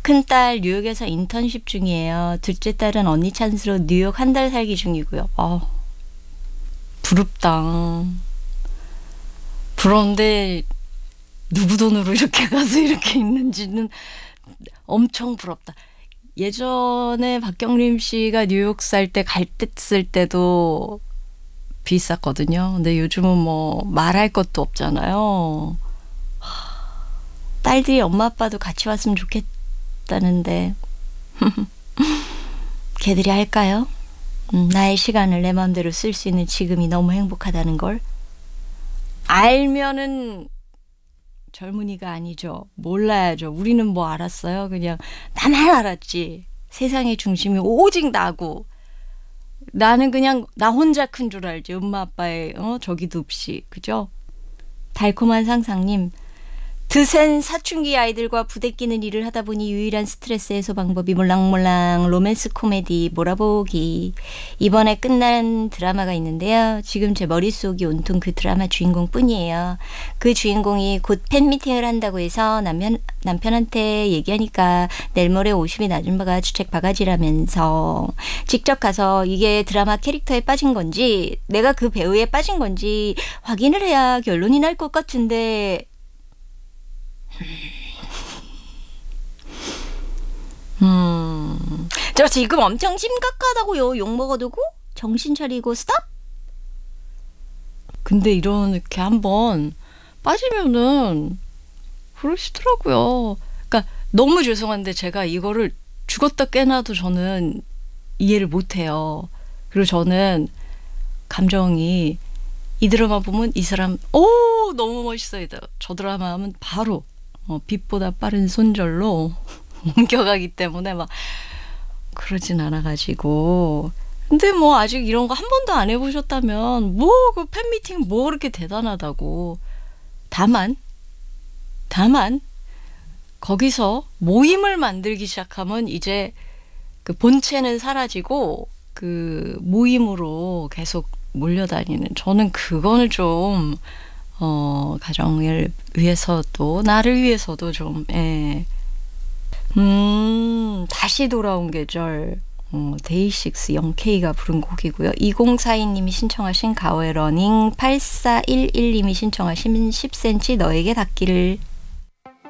큰딸 뉴욕에서 인턴십 중이에요. 둘째 딸은 언니 찬스로 뉴욕 한 달 살기 중이고요. 부럽다. 부러운데 누구 돈으로 이렇게 가서 이렇게 있는지는 엄청 부럽다. 예전에 박경림 씨가 뉴욕 살 때 갈 때 쓸 때도 비쌌거든요. 근데 요즘은 뭐 말할 것도 없잖아요. 딸들이 엄마 아빠도 같이 왔으면 좋겠다는데 걔들이 할까요? 나의 시간을 내 마음대로 쓸 수 있는 지금이 너무 행복하다는 걸 알면은 젊은이가 아니죠. 몰라야죠. 우리는 뭐 알았어요. 그냥 나만 알았지. 세상의 중심이 오직 나고 나는 그냥 나 혼자 큰 줄 알지. 엄마 아빠의 저기도 없이. 그죠? 달콤한 상상님. 드센 사춘기 아이들과 부대끼는 일을 하다 보니 유일한 스트레스 해소 방법이 몰랑몰랑 로맨스 코미디 몰아보기. 이번에 끝난 드라마가 있는데요. 지금 제 머릿속이 온통 그 드라마 주인공뿐이에요. 그 주인공이 곧 팬미팅을 한다고 해서 남편한테 얘기하니까 내일 모레 50인 아줌마가 주책 바가지라면서 직접 가서 이게 드라마 캐릭터에 빠진 건지 내가 그 배우에 빠진 건지 확인을 해야 결론이 날 것 같은데 저 지금 엄청 심각하다고요. 욕먹어두고 정신 차리고 스탑. 근데 이렇게 한번 빠지면은 그러시더라고요. 그러니까 너무 죄송한데 제가 이거를 죽었다 깨나도 저는 이해를 못해요. 그리고 저는 감정이 이 드라마 보면 이 사람 너무 멋있어요. 저 드라마 하면 바로 빛보다 빠른 손절로 옮겨가기 때문에 막 그러진 않아가지고. 근데 뭐 아직 이런 거 한 번도 안 해보셨다면 뭐 그 팬미팅 뭐 그렇게 대단하다고. 다만 거기서 모임을 만들기 시작하면 이제 그 본체는 사라지고 그 모임으로 계속 몰려다니는, 저는 그거는 좀 가정을 위해서도 나를 위해서도 좀 다시 돌아온 계절, 데이식스 0K가 부른 곡이고요. 2042님이 신청하신 가오의 러닝, 8411님이 신청하신 10cm 너에게 닿기를.